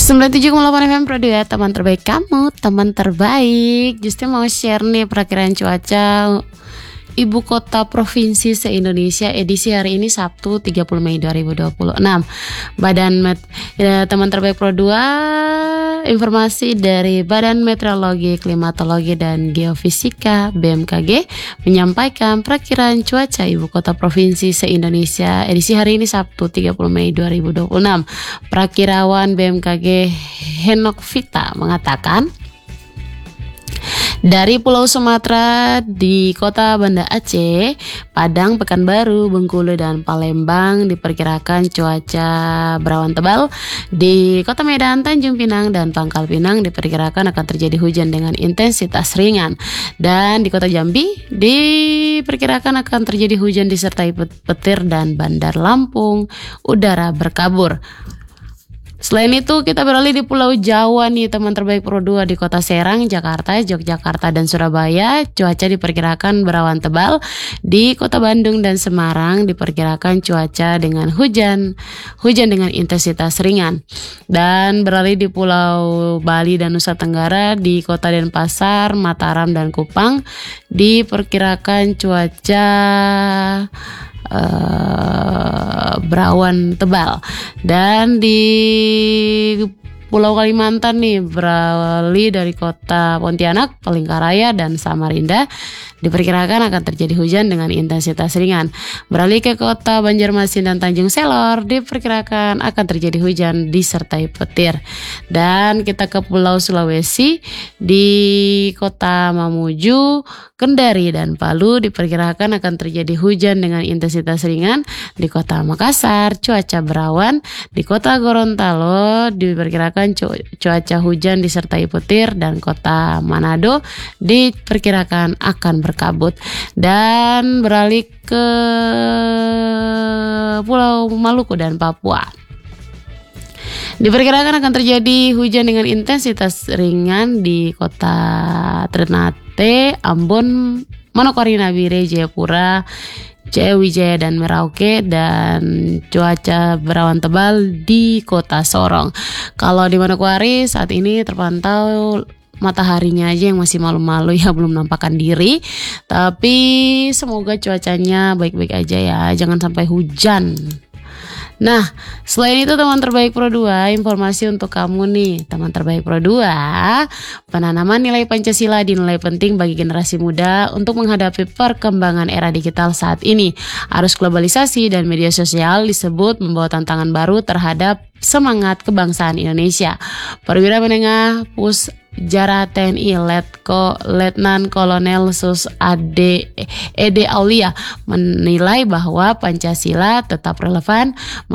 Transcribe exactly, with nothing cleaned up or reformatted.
sembilan puluh tujuh koma delapan F M Pro dua, teman terbaik kamu, teman terbaik. Justru mau share nih perakiraan cuaca Ibu kota provinsi se-Indonesia edisi hari ini Sabtu tiga puluh Mei dua ribu dua puluh enam. Badan Met, ya, teman terbaik Pro dua, informasi dari Badan Meteorologi, Klimatologi dan Geofisika B M K G menyampaikan perakiraan cuaca Ibu kota provinsi se-Indonesia edisi hari ini Sabtu tiga puluh Mei dua ribu dua puluh enam. Perakirawan B M K G Henok Vita mengatakan, dari Pulau Sumatera di kota Banda Aceh, Padang, Pekanbaru, Bengkulu, dan Palembang diperkirakan cuaca berawan tebal. Di kota Medan, Tanjung Pinang, dan Pangkal Pinang diperkirakan akan terjadi hujan dengan intensitas ringan. Dan di kota Jambi diperkirakan akan terjadi hujan disertai petir, dan Bandar Lampung udara berkabut. Selain itu kita beralih di Pulau Jawa nih teman terbaik Pro dua, di kota Serang, Jakarta, Yogyakarta, dan Surabaya cuaca diperkirakan berawan tebal. Di kota Bandung dan Semarang diperkirakan cuaca dengan hujan hujan dengan intensitas ringan. Dan beralih di Pulau Bali dan Nusa Tenggara, di kota Denpasar, Mataram, dan Kupang diperkirakan cuaca Uh, berawan tebal. Dan di Pulau Kalimantan nih beralih dari kota Pontianak, Palangkaraya, dan Samarinda diperkirakan akan terjadi hujan dengan intensitas ringan. Beralih ke kota Banjarmasin dan Tanjung Selor diperkirakan akan terjadi hujan disertai petir. Dan kita ke Pulau Sulawesi, di kota Mamuju, Kendari, dan Palu diperkirakan akan terjadi hujan dengan intensitas ringan. Di kota Makassar cuaca berawan. Di kota Gorontalo diperkirakan cu- cuaca hujan disertai petir, dan kota Manado diperkirakan akan berkabut. Dan beralih ke Pulau Maluku dan Papua, diperkirakan akan terjadi hujan dengan intensitas ringan di kota Ternate, Ambon, Manokwari, Nabire, Jayapura, Jaya Wijaya, dan Merauke, dan cuaca berawan tebal di kota Sorong. Kalau di Manokwari saat ini terpantau mataharinya aja yang masih malu-malu ya, belum nampakkan diri. Tapi semoga cuacanya baik-baik aja ya, jangan sampai hujan. Nah, selain itu teman terbaik Pro dua, informasi untuk kamu nih teman terbaik Pro dua, penanaman nilai Pancasila dinilai penting bagi generasi muda untuk menghadapi perkembangan era digital saat ini. Arus globalisasi dan media sosial disebut membawa tantangan baru terhadap semangat kebangsaan Indonesia. Perwira Menengah Pus Jara T N I Letko Letnan Kolonel Sus Ade Ede Aulia menilai bahwa Pancasila tetap relevan